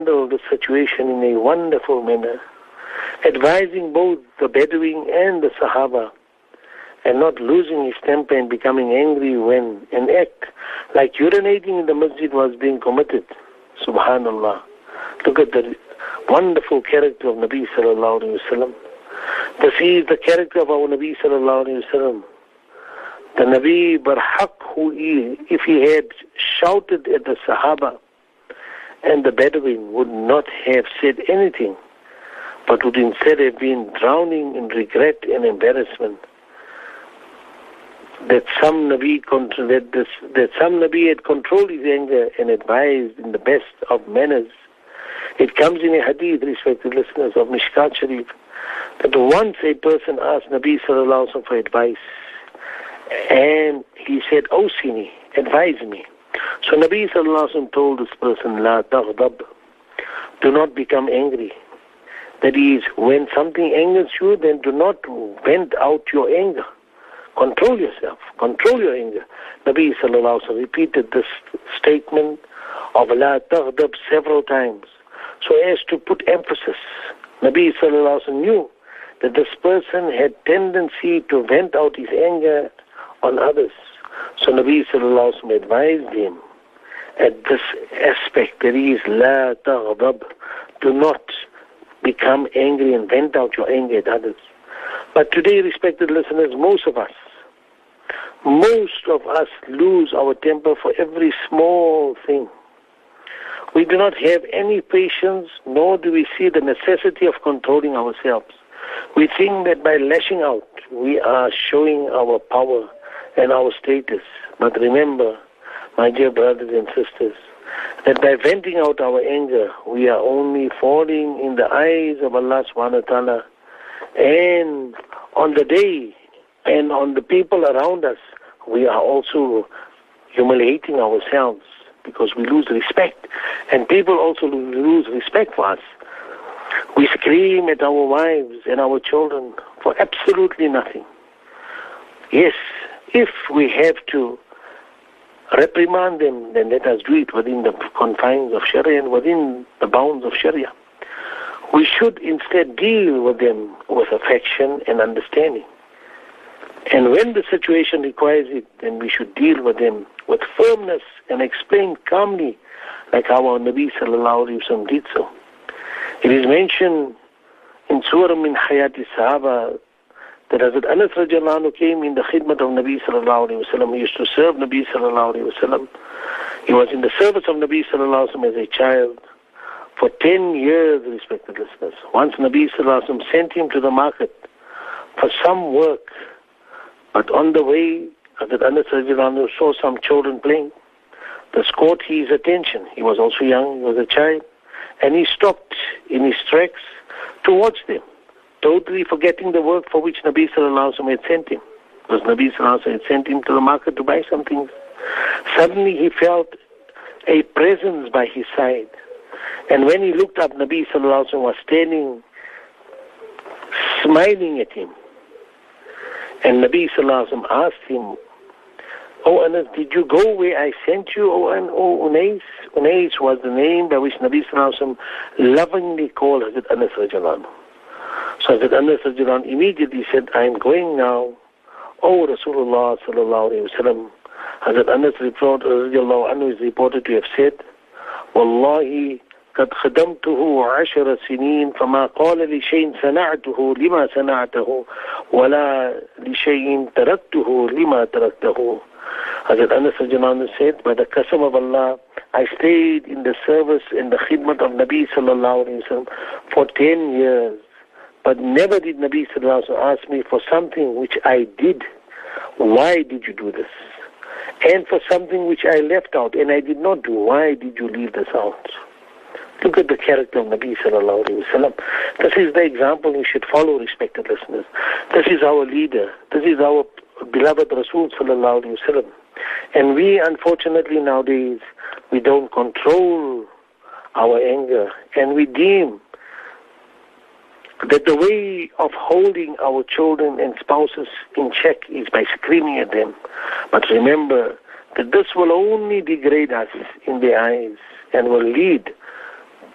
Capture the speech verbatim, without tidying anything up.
the situation in a wonderful manner, advising both the Bedouin and the Sahaba, and not losing his temper and becoming angry when an act like urinating in the masjid was being committed. Subhanallah. Look at the wonderful character of Nabi sallallahu alayhi wa sallam. This is the character of our Nabi sallallahu alayhi wa sallam. The Nabi Barhaq, who he, if he had shouted at the Sahaba and the Bedouin, would not have said anything, but would instead have been drowning in regret and embarrassment. That some Nabi that, this, that some Nabi had controlled his anger and advised in the best of manners. It comes in a hadith, respected listeners, of Mishkat Sharif, that once a person asked Nabi sallallahu alaihi wasallam for advice, and he said, "O Sini, advise me." So Nabi sallallahu alaihi wasallam told this person, "La taghdab, do not become angry." That is, when something angers you, then do not vent out your anger. Control yourself. Control your anger. Nabi sallallahu alaihi wasallam repeated this statement of La taghdab several times, so as to put emphasis. Nabi sallallahu alaihi wasallam knew that this person had tendency to vent out his anger on others. So Nabi sallallahu alaihi wasallam advised him at this aspect, that is, La taghdab, do not become angry and vent out your anger at others. But today, respected listeners, most of us, most of us lose our temper for every small thing. We do not have any patience, nor do we see the necessity of controlling ourselves. We think that by lashing out, we are showing our power and our status. But remember, my dear brothers and sisters, that by venting out our anger, we are only falling in the eyes of Allah subhanahu wa ta'ala, and on the day and on the people around us, we are also humiliating ourselves, because we lose respect, and people also lose respect for us. We scream at our wives and our children for absolutely nothing. Yes, if we have to reprimand them, then let us do it within the confines of Sharia and within the bounds of Sharia. We should instead deal with them with affection and understanding. And when the situation requires it, then we should deal with them with firmness and explain calmly, like how our Nabi sallallahu alayhi wa sallam did so. It is mentioned in Surah Min Hayati Sahaba that Hazrat Anas radiallahu anhu came in the khidmat of Nabi sallallahu alayhi wa sallam. He used to serve Nabi sallallahu alayhi wa sallam. He was in the service of Nabi sallallahu alayhi wa sallam as a child for ten years, respected listeners. Once Nabi sallallahu alayhi wa sallam sent him to the market for some work, but on the way, Hazrat Anas radiallahu anhu saw some children playing. This caught his attention. He was also young, he was a child, and he stopped in his tracks to watch them, totally forgetting the work for which Nabi sallallahu alaihi wasallam had sent him. Because Nabi sallallahu alaihi wasallam had sent him to the market to buy some things. Suddenly he felt a presence by his side. And when he looked up, Nabi sallallahu alaihi wasallam was standing, smiling at him. And Nabi sallallahu alaihi wasallam asked him, "O Anas, did you go where I sent you, O, An- o Unais?" Unais was the name by which Nabi sallallahu alaihi wasallam lovingly called Hazrat Anas radiallahu anhu. So Hazrat Anas radiallahu anhu immediately said, "I am going now, O Rasulullah sallallahu alayhi wa sallam." Hazrat Anas radiallahu anhu is reported to have said, "Wallahi, قد خدمته عشر سنين فما قال لشيء صنعته لما صنعته ولا لشيء تركته لما تركته." Hazrat Anas radiallahu anhu said, "By the qasam of Allah, I stayed in the service in the khidmat of Nabi sallallahu alayhi wa sallam for ten years. But never did Nabi sallallahu alayhi wa sallam ask me for something which I did. Why did you do this? And for something which I left out and I did not do. Why did you leave this out?" Look at the character of Nabi sallallahu alayhi wa sallam. This is the example we should follow, respected listeners. This is our leader. This is our beloved Rasul sallallahu alayhi wa sallam. And we, unfortunately, nowadays, we don't control our anger, and we deem that the way of holding our children and spouses in check is by screaming at them. But remember that this will only degrade us in their eyes and will lead